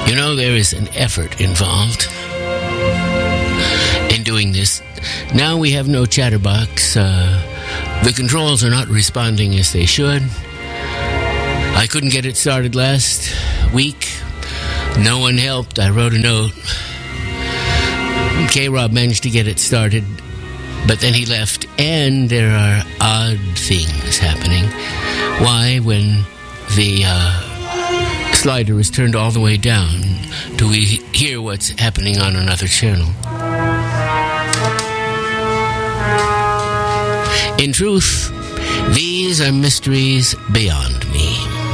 You know, there is an effort involved in doing this. Now we have no chatterbox. The controls are not responding as they should. I couldn't get it started last week. No one helped. I wrote a note. K-Rob managed to get it started, but then he left, and there are odd things happening. Why, when the slider is turned all the way down, do we hear what's happening on another channel? In truth, these are mysteries beyond